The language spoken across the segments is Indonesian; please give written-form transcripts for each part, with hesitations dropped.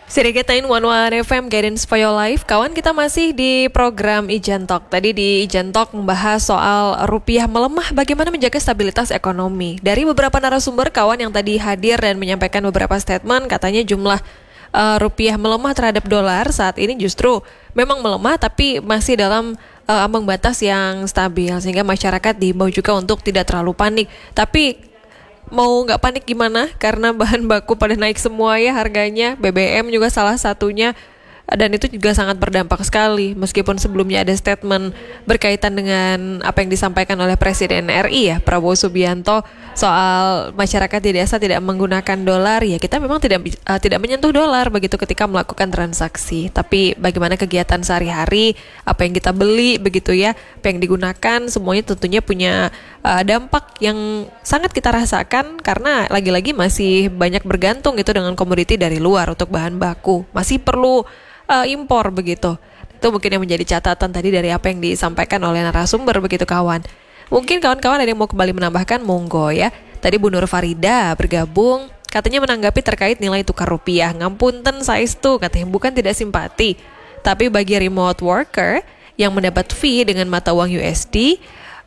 Siriketain One FM Guidance for Your Life. Kawan, kita masih di program Ijan Talk. Tadi di Ijan Talk membahas soal rupiah melemah, bagaimana menjaga stabilitas ekonomi. Dari beberapa narasumber kawan yang tadi hadir dan menyampaikan beberapa statement, katanya jumlah rupiah melemah terhadap dolar saat ini justru memang melemah, tapi masih dalam ambang batas yang stabil, sehingga masyarakat diimbau juga untuk tidak terlalu panik. Tapi mau nggak panik gimana? Karena bahan baku pada naik semua ya harganya. BBM juga salah satunya. Dan itu juga sangat berdampak sekali. Meskipun sebelumnya ada statement berkaitan dengan apa yang disampaikan oleh Presiden RI ya, Prabowo Subianto, soal masyarakat di desa tidak menggunakan dolar. Ya kita memang tidak menyentuh dolar begitu ketika melakukan transaksi. Tapi bagaimana kegiatan sehari-hari, apa yang kita beli begitu ya, apa yang digunakan, semuanya tentunya punya dampak yang sangat kita rasakan. Karena lagi-lagi masih banyak bergantung itu dengan komoditi dari luar untuk bahan baku. Masih perlu impor begitu. Itu mungkin yang menjadi catatan tadi dari apa yang disampaikan oleh narasumber begitu kawan. Mungkin kawan-kawan ada yang mau kembali menambahkan, monggo ya. Tadi Bu Nur Farida bergabung, katanya menanggapi terkait nilai tukar rupiah. Ngampunten saestu, katanya bukan tidak simpati, tapi bagi remote worker yang mendapat fee dengan mata uang USD,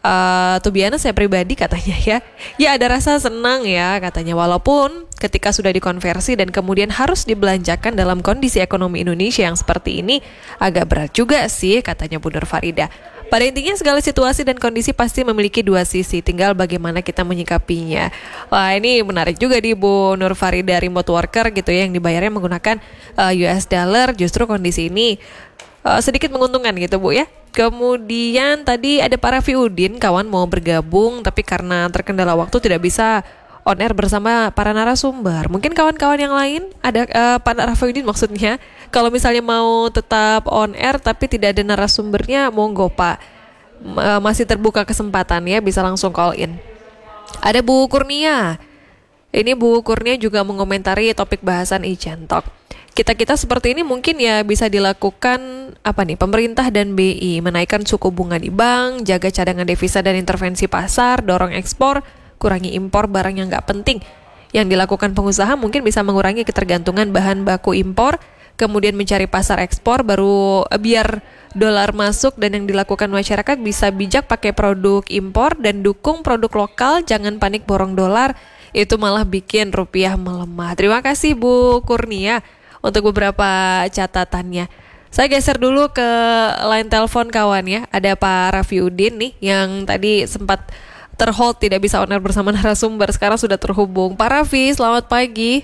to be honest, saya pribadi katanya ya ada rasa senang ya katanya, walaupun ketika sudah dikonversi dan kemudian harus dibelanjakan dalam kondisi ekonomi Indonesia yang seperti ini agak berat juga sih katanya Bu Nur Farida. Pada intinya segala situasi dan kondisi pasti memiliki dua sisi, tinggal bagaimana kita menyikapinya. Wah, ini menarik juga di Bu Nur Farida, remote worker gitu ya, yang dibayarnya menggunakan US dollar, justru kondisi ini sedikit menguntungkan gitu Bu ya. Kemudian tadi ada Pak Rafiudin, kawan mau bergabung tapi karena terkendala waktu tidak bisa on air bersama para narasumber. Mungkin kawan-kawan yang lain ada Pak Rafiudin maksudnya, kalau misalnya mau tetap on air tapi tidak ada narasumbernya, monggo Pak, masih terbuka kesempatan ya, bisa langsung call in. Ada Bu Kurnia. Ini Bu Kurnia juga mengomentari topik bahasan Ijan Talk. Kita seperti ini mungkin ya bisa dilakukan pemerintah dan BI menaikkan suku bunga di bank, jaga cadangan devisa dan intervensi pasar, dorong ekspor, kurangi impor barang yang nggak penting. Yang dilakukan pengusaha mungkin bisa mengurangi ketergantungan bahan baku impor, kemudian mencari pasar ekspor baru biar dolar masuk, dan yang dilakukan masyarakat bisa bijak pakai produk impor dan dukung produk lokal, jangan panik borong dolar, itu malah bikin rupiah melemah. Terima kasih Bu Kurnia untuk beberapa catatannya. Saya geser dulu ke line telepon kawan ya. Ada Pak Rafiudin nih yang tadi sempat terhold tidak bisa on air bersama narasumber, sekarang sudah terhubung. Pak Raffi, selamat pagi.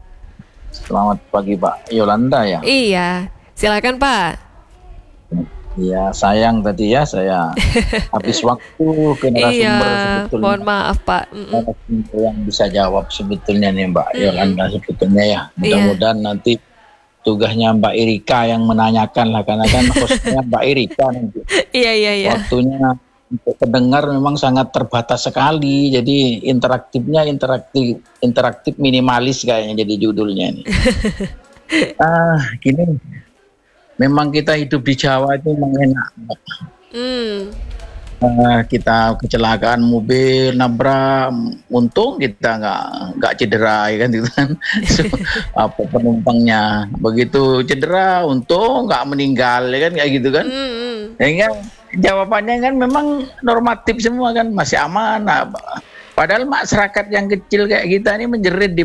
Selamat pagi Pak Yolanda ya. Iya, silakan Pak. Iya, sayang tadi ya saya habis waktu ke narasumber sebetulnya. Mohon maaf Pak. Yang bisa jawab sebetulnya nih Mbak Yolanda sebetulnya ya. Mudah-mudahan nanti tugasnya Mbak Irika yang menanyakan lah, karena kan hostnya Mbak Irika nanti. Iya. Waktunya untuk pendengar memang sangat terbatas sekali, jadi interaktif minimalis kayaknya jadi judulnya ini. Gini, memang kita hidup di Jawa itu memang enak. Kita kecelakaan mobil nabrak, untung kita nggak cedera ya kan, gitu kan. Apa penumpangnya begitu cedera, untung nggak meninggal ya kan, kayak gitu kan. Sehingga jawabannya kan memang normatif semua kan, masih aman. Padahal masyarakat yang kecil kayak kita ini menjerit di